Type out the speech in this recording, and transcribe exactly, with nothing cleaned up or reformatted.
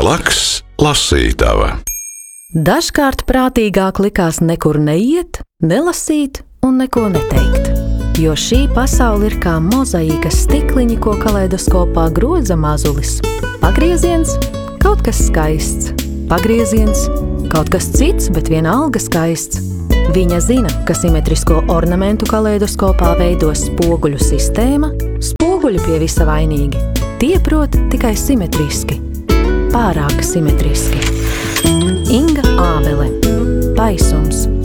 Blakus lasītava. Dažkārt prātīgāk likās nekur neiet, nelasīt un neko neteikt. Jo šī pasaule ir kā mozaīkas stikliņi, ko kaleidoskopā groza mazulis. Pagrieziens – kaut kas skaists. Pagrieziens – kaut kas cits, bet vienalga skaists. Viņa zina, ka simetrisko ornamentu kaleidoskopā veido spoguļu sistēma, spoguļi pie visa vainīgi. Tie prot tikai simetriski. Pārāk simetriski. Inga Ābele. Paisums.